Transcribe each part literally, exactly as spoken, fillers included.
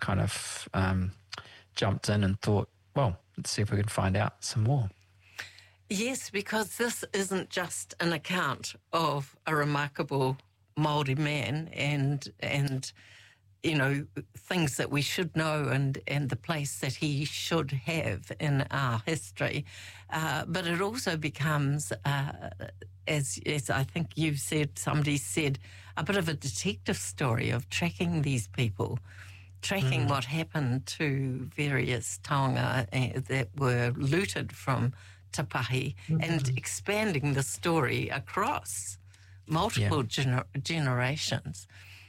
kind of um, jumped in and thought, well, let's see if we can find out some more. Yes, because this isn't just an account of a remarkable Māori man and and you know things that we should know and and the place that he should have in our history, uh, but it also becomes, uh, as as I think you've said, somebody said, a bit of a detective story of tracking these people. Tracking mm. what happened to various taonga uh, that were looted from Te Pahi mm-hmm. and expanding the story across multiple yeah. gener- generations.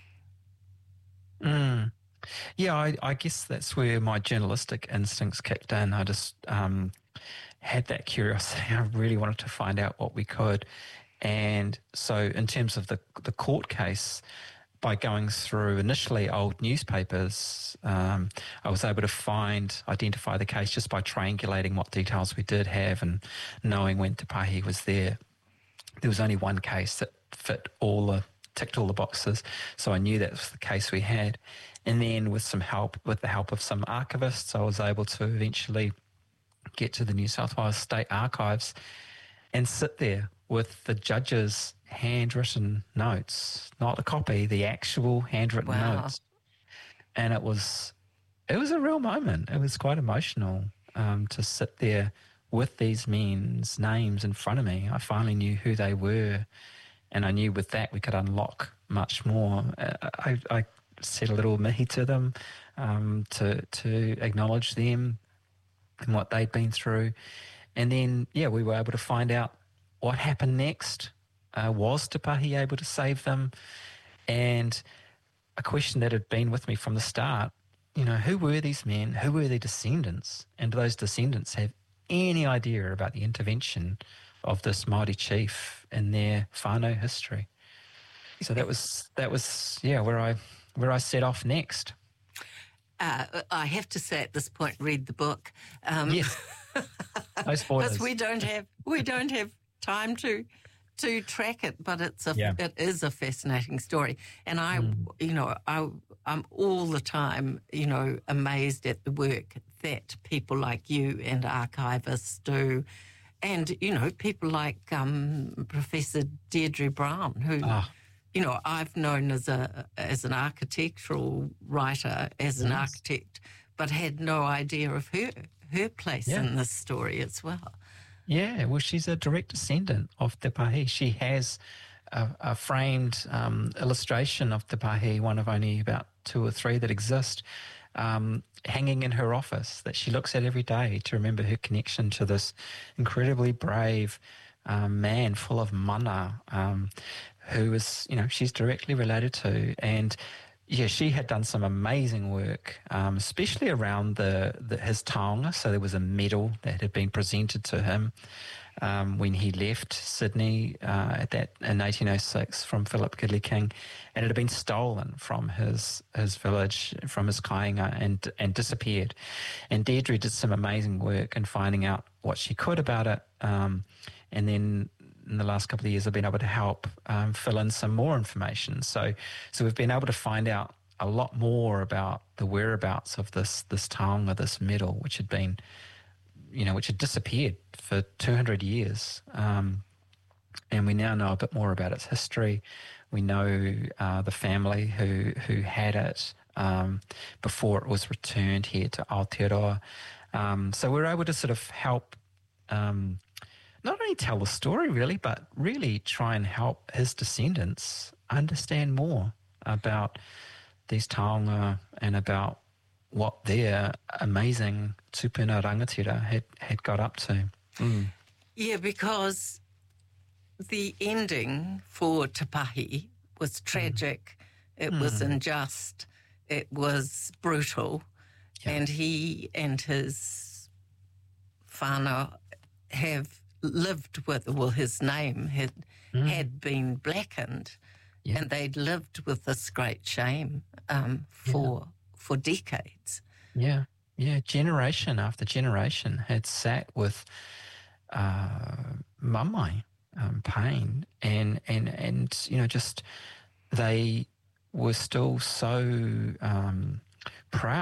Mm. Yeah, I, I guess that's where my journalistic instincts kicked in. I just um, had that curiosity. I really wanted to find out what we could. And so in terms of the the court case, by going through initially old newspapers, um, I was able to find, identify the case just by triangulating what details we did have and knowing when Te Pahi was there. There was only one case that fit all the, ticked all the boxes, so I knew that was the case we had. And then with some help, with the help of some archivists, I was able to eventually get to the New South Wales State Archives and sit there with the judge's handwritten notes, not a copy, the actual handwritten wow. notes. And it was, it was a real moment. It was quite emotional um, to sit there with these men's names in front of me. I finally knew who they were, and I knew with that we could unlock much more. I, I said a little mihi to them um, to to acknowledge them and what they'd been through. And then, yeah, we were able to find out what happened next. Uh, was Te Pahi able to save them? And a question that had been with me from the start, you know, who were these men? Who were their descendants? And do those descendants have any idea about the intervention of this Māori chief in their whānau history? So that was, that was yeah, where I where I set off next. Uh, I have to say at this point, read the book. Um, yes. No spoilers. Because we don't have we don't have time to to track it, but it's a yeah. it is a fascinating story, and I mm. you know I I'm all the time you know amazed at the work that people like you and archivists do, and you know people like um, Professor Deirdre Brown, who oh. you know I've known as a as an architectural writer, as an yes. architect, but had no idea of her her place yeah. in this story as well. Yeah, well, she's a direct descendant of Te Pahi. She has a, a framed um, illustration of Te Pahi, one of only about two or three that exist, um, hanging in her office that she looks at every day to remember her connection to this incredibly brave um, man full of mana, um, who is, you know, she's directly related to. And yeah, she had done some amazing work, um, especially around the, the his taonga. So there was a medal that had been presented to him um, when he left Sydney uh, at that in eighteen oh six from Philip Kidley King, and it had been stolen from his his village, from his kāinga, and and disappeared. And Deirdre did some amazing work in finding out what she could about it, um, and then in the last couple of years I've been able to help um, fill in some more information. So so we've been able to find out a lot more about the whereabouts of this this taonga, this medal, which had been, you know, which had disappeared for two hundred years. Um, and we now know a bit more about its history. We know uh, the family who, who had it um, before it was returned here to Aotearoa. Um, so we're able to sort of help um, not only tell the story really, but really try and help his descendants understand more about these taonga and about what their amazing tupuna rangatira had, had got up to. Mm. Yeah, because the ending for Te Pahi was tragic, mm. it mm. was unjust, it was brutal, yeah. and he and his whānau have lived with, well, his name had mm. had been blackened, yeah. and they'd lived with this great shame um, for yeah. for decades. Yeah, yeah, generation after generation had sat with uh, mamai um, pain, and and and you know, just they were still so um, proud.